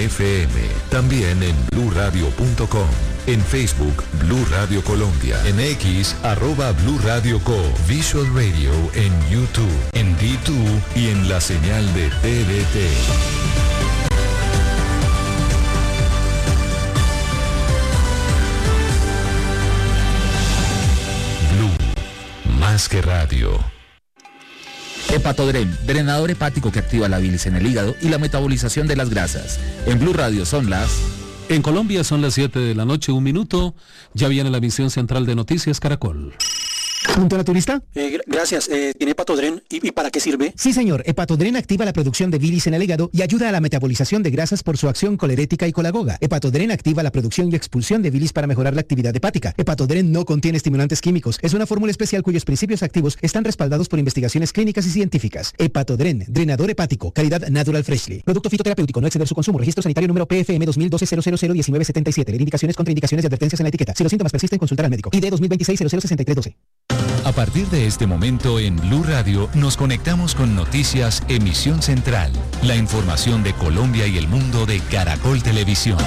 FM, también en bluradio.com, en Facebook Blue Radio Colombia, en X @Blue Radio Co, Visual Radio en YouTube, en D2 y en la señal de TDT. Blue, más que radio. Hepatodren, drenador hepático que activa la bilis en el hígado y la metabolización de las grasas. En Blue Radio son las... En Colombia son las 7 de la noche, 1 minuto. Ya viene la emisión central de Noticias Caracol. ¿Punto a la turista? Gracias. ¿Tiene Hepatodren? ¿Y para qué sirve? Sí, señor. Hepatodren activa la producción de bilis en el hígado y ayuda a la metabolización de grasas por su acción colerética y colagoga. Hepatodren activa la producción y expulsión de bilis para mejorar la actividad hepática. Hepatodren no contiene estimulantes químicos. Es una fórmula especial cuyos principios activos están respaldados por investigaciones clínicas y científicas. Hepatodren, drenador hepático, calidad Natural Freshly. Producto fitoterapéutico, no exceder su consumo. Registro sanitario número PFM 2012-00001977. Indicaciones, contraindicaciones y advertencias en la etiqueta. Si los síntomas persisten, consultar al médico. ID 2026-006312. A partir de este momento en Blue Radio nos conectamos con Noticias Emisión Central, la información de Colombia y el mundo de Caracol Televisión.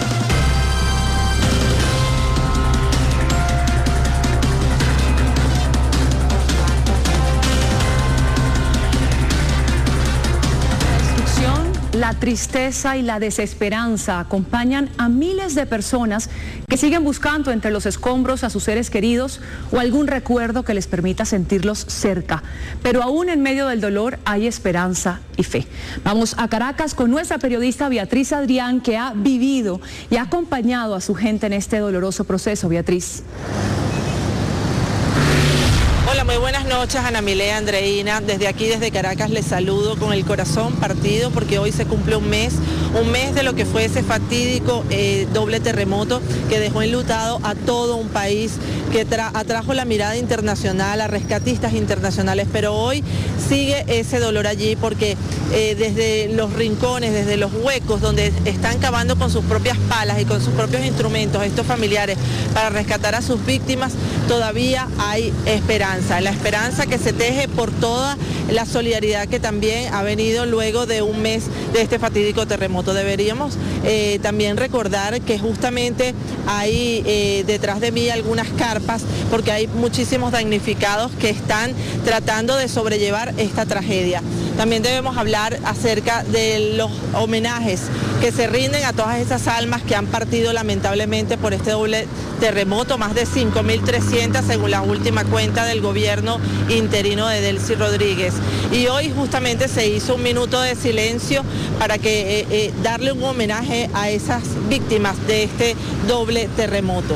La tristeza y la desesperanza acompañan a miles de personas que siguen buscando entre los escombros a sus seres queridos o algún recuerdo que les permita sentirlos cerca. Pero aún en medio del dolor hay esperanza y fe. Vamos a Caracas con nuestra periodista Beatriz Adrián, que ha vivido y ha acompañado a su gente en este doloroso proceso. Beatriz. Hola, muy buenas noches, Ana Milena, Andreina. Desde aquí, desde Caracas, les saludo con el corazón partido porque hoy se cumple un mes de lo que fue ese fatídico doble terremoto que dejó enlutado a todo un país, que atrajo la mirada internacional, a rescatistas internacionales, pero hoy sigue ese dolor allí porque desde los rincones, desde los huecos donde están cavando con sus propias palas y con sus propios instrumentos estos familiares para rescatar a sus víctimas, todavía hay esperanza. La esperanza que se teje por toda la solidaridad que también ha venido luego de un mes de este fatídico terremoto. Deberíamos también recordar que justamente hay detrás de mí algunas carpas porque hay muchísimos damnificados que están tratando de sobrellevar esta tragedia. También debemos hablar acerca de los homenajes que se rinden a todas esas almas que han partido lamentablemente por este doble terremoto, más de 5.300 según la última cuenta del gobierno interino de Delcy Rodríguez. Y hoy justamente se hizo un minuto de silencio para que darle un homenaje a esas víctimas de este doble terremoto.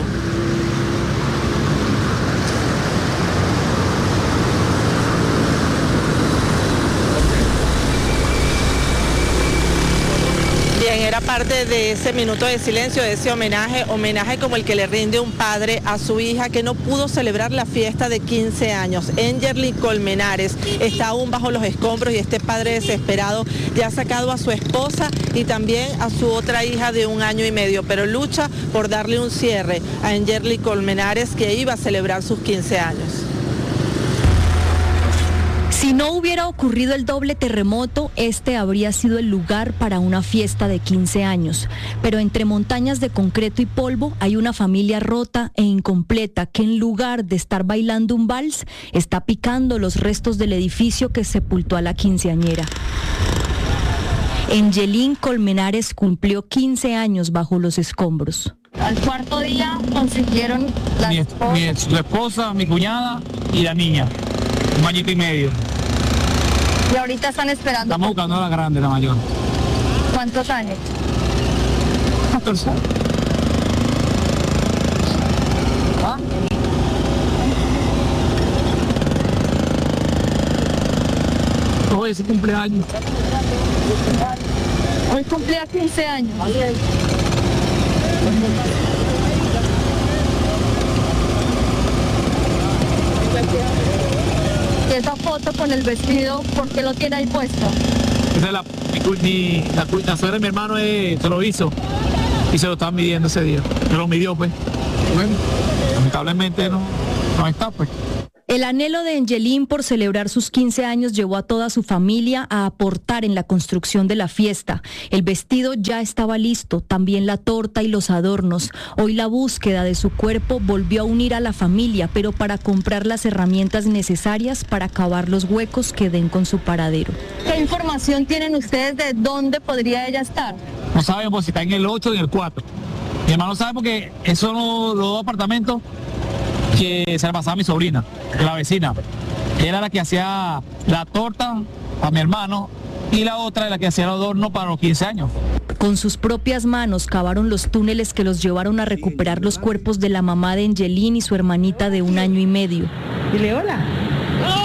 Era parte de ese minuto de silencio, de ese homenaje como el que le rinde un padre a su hija que no pudo celebrar la fiesta de 15 años. Engerly Colmenares está aún bajo los escombros y este padre desesperado ya ha sacado a su esposa y también a su otra hija de 1 año y medio, pero lucha por darle un cierre a Engerly Colmenares, que iba a celebrar sus 15 años. Si no hubiera ocurrido el doble terremoto, este habría sido el lugar para una fiesta de 15 años. Pero entre montañas de concreto y polvo hay una familia rota e incompleta que en lugar de estar bailando un vals, está picando los restos del edificio que sepultó a la quinceañera. Engelín Colmenares cumplió 15 años bajo los escombros. Al cuarto día consiguieron su esposa, mi cuñada y la niña, 1 añito y medio. Y ahorita están esperando. Estamos buscando a la grande, la mayor. ¿Cuántos años? 14 años. ¿Ah? Hoy es su cumpleaños. Hoy cumplía 15 años. Esa foto con el vestido, ¿por qué lo tiene ahí puesto? Esa es la suegra de mi hermano se lo hizo y se lo estaban midiendo ese día. Se lo midió, pues. Bueno, lamentablemente no está, pues. El anhelo de Angelín por celebrar sus 15 años llevó a toda su familia a aportar en la construcción de la fiesta. El vestido ya estaba listo, también la torta y los adornos. Hoy la búsqueda de su cuerpo volvió a unir a la familia, pero para comprar las herramientas necesarias para cavar los huecos que den con su paradero. ¿Qué información tienen ustedes de dónde podría ella estar? No sabemos si está en el 8 o en el 4. Mi hermano sabe porque esos son los dos apartamentos que se la pasaba a mi sobrina, la vecina. Ella era la que hacía la torta a mi hermano y la otra era la que hacía el adorno para los 15 años. Con sus propias manos cavaron los túneles que los llevaron a recuperar los cuerpos de la mamá de Angelín y su hermanita de 1 año y medio. Dile hola.